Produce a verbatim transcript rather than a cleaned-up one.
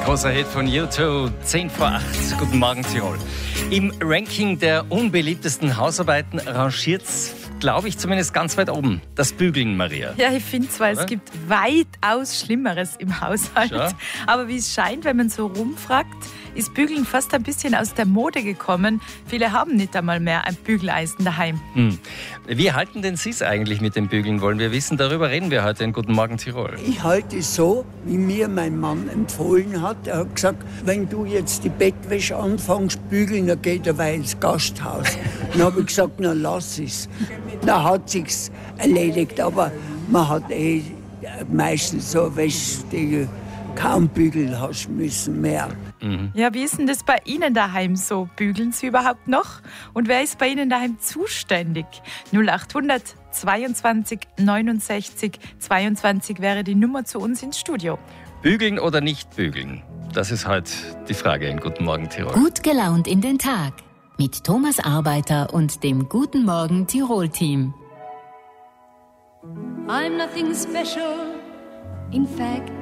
Großer Hit von U zwei, zehn vor acht. Guten Morgen, Tirol. Im Ranking der unbeliebtesten Hausarbeiten rangiert's, glaube ich, zumindest ganz weit oben. Das Bügeln, Maria. Ja, ich finde zwar, Oder? es gibt weitaus Schlimmeres im Haushalt. Schau. Aber wie es scheint, wenn man so rumfragt, ist Bügeln fast ein bisschen aus der Mode gekommen. Viele haben nicht einmal mehr ein Bügeleisen daheim. Hm. Wie halten denn Sie es eigentlich mit dem Bügeln, wollen wir wissen? Darüber reden wir heute in Guten Morgen, Tirol. Ich halte es so, wie mir mein Mann empfohlen hat. Er hat gesagt, wenn du jetzt die Bettwäsche anfängst bügeln, dann geht er weiter ins Gasthaus. Dann habe ich gesagt, na lass es. Dann hat sich's erledigt, aber man hat eh meistens so Wäsche, die kaum bügeln hast müssen mehr. Mhm. Ja, wie ist denn das bei Ihnen daheim so? Bügeln Sie überhaupt noch? Und wer ist bei Ihnen daheim zuständig? null acht hundert zweiundzwanzig neunundsechzig zweiundzwanzig wäre die Nummer zu uns ins Studio. Bügeln oder nicht bügeln? Das ist heute die Frage in Guten Morgen, Tirol. Gut gelaunt in den Tag mit Thomas Arbeiter und dem Guten Morgen Tirol-Team. I'm nothing special, in fact